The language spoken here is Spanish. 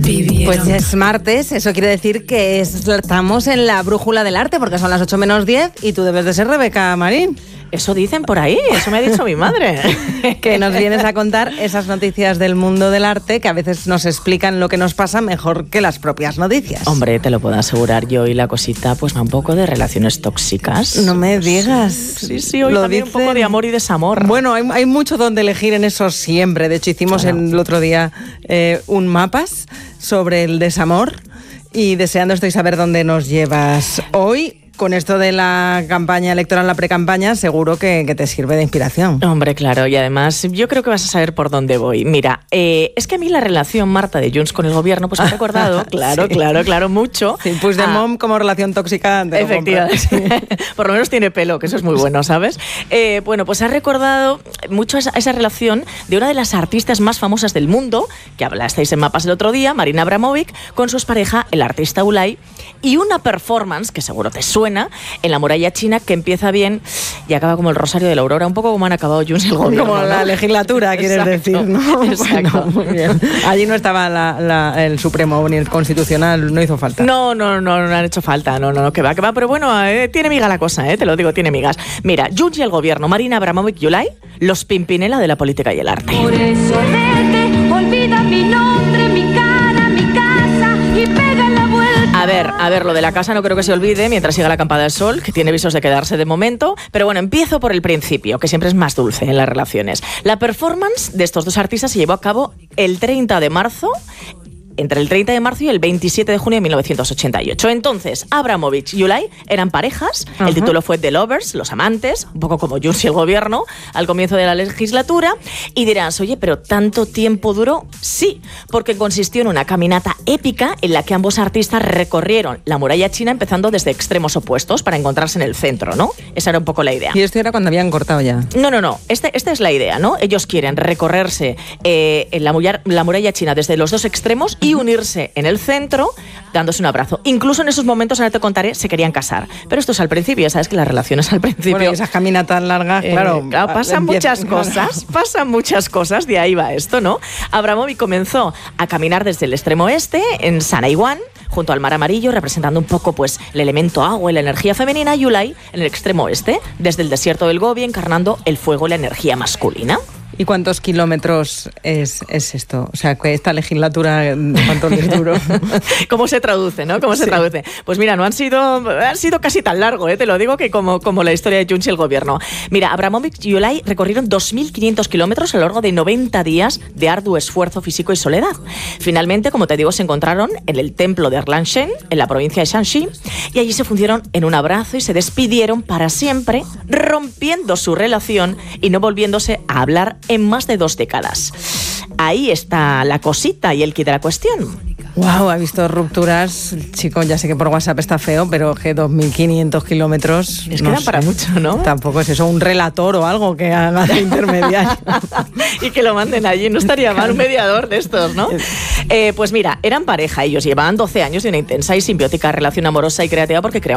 Pues es martes, eso quiere decir que estamos en la brújula del arte, porque son las 8 menos 10 y tú debes de ser Rebeca Marín. Eso dicen por ahí, eso me ha dicho mi madre. Que nos vienes a contar esas noticias del mundo del arte que a veces nos explican lo que nos pasa mejor que las propias noticias. Hombre, te lo puedo asegurar yo, y la cosita pues va un poco de relaciones tóxicas. No me digas. Sí, hoy también un poco de amor y desamor. Bueno, hay mucho donde elegir en eso siempre. De hecho, hicimos el otro día un mapas sobre el desamor y deseando estoy saber dónde nos llevas hoy. Con esto de la campaña electoral, la precampaña, seguro que te sirve de inspiración. Hombre, claro, y además yo creo que vas a saber por dónde voy. Mira, es que a mí la relación, Marta, de Junts con el gobierno, pues me ha recordado, claro, mucho. Sí, Puigdemont como relación tóxica. Efectivamente, sí. Por lo menos tiene pelo, que eso es muy bueno, ¿sabes? Bueno, pues ha recordado mucho esa relación de una de las artistas más famosas del mundo, que hablasteis en Mapas el otro día, Marina Abramovic, con su expareja, el artista Ulay, y una performance que seguro te suena en la muralla china, que empieza bien y acaba como el Rosario de la Aurora, un poco como han acabado Junts y el gobierno. Como la legislatura, quieres decir, ¿no? Exacto. Bueno, muy bien. Allí no estaba el Supremo ni el Constitucional, no hizo falta. No han hecho falta, no, que va, pero bueno, tiene miga la cosa, te lo digo, tiene migas. Mira, Junts y el gobierno, Marina Abramovic y Ulay, los Pimpinela de la política y el arte. Por eso vete, olvida mi nombre, mi cara, mi casa y pega la vuelta. A ver, lo de la casa no creo que se olvide mientras siga la campada del sol, que tiene visos de quedarse de momento, pero bueno, empiezo por el principio, que siempre es más dulce en las relaciones. La performance de estos dos artistas se llevó a cabo el 30 de marzo, entre el 30 de marzo y el 27 de junio de 1988. Entonces, Abramovic y Ulay eran parejas. El título fue The Lovers, los amantes, un poco como Junts y el gobierno, al comienzo de la legislatura. Y dirás, oye, ¿pero tanto tiempo duró? Sí, porque consistió en una caminata épica en la que ambos artistas recorrieron la muralla china empezando desde extremos opuestos para encontrarse en el centro, ¿no? Esa era un poco la idea. Y esto era cuando habían cortado ya. No. Esta es la idea, ¿no? Ellos quieren recorrerse en la muralla china desde los dos extremos y unirse en el centro dándose un abrazo. Incluso en esos momentos, ahora te contaré, se querían casar. Pero esto es al principio, ya sabes que las relaciones al principio... Bueno, y esas caminatas largas, claro... pasan muchas cosas, de ahí va esto, ¿no? Abramovic comenzó a caminar desde el extremo este, en Sanaiwan, junto al mar amarillo, representando un poco pues el elemento agua y la energía femenina, y Ulay en el extremo oeste, desde el desierto del Gobi, encarnando el fuego y la energía masculina. ¿Y cuántos kilómetros es esto? O sea, que esta legislatura, ¿cuánto les duró? ¿Cómo se traduce, no? ¿Cómo se traduce? Pues mira, han sido casi tan largo, te lo digo, que como la historia de Junts y el gobierno. Mira, Abramovic y Ulay recorrieron 2.500 kilómetros a lo largo de 90 días de arduo esfuerzo físico y soledad. Finalmente, como te digo, se encontraron en el templo de Erlangen, en la provincia de Shanxi, y allí se fundieron en un abrazo y se despidieron para siempre, rompiendo su relación y no volviéndose a hablar en más de 2 décadas. Ahí está la cosita y el quid de la cuestión. Wow, ha visto rupturas, chicos, ya sé que por WhatsApp está feo, pero que 2.500 kilómetros... Es que dan para mucho, ¿no? Tampoco es eso, un relator o algo que haga de intermediario. Y que lo manden allí, no estaría mal un mediador de estos, ¿no? Pues mira, eran pareja, ellos llevaban 12 años de una intensa y simbiótica relación amorosa y creativa porque creaban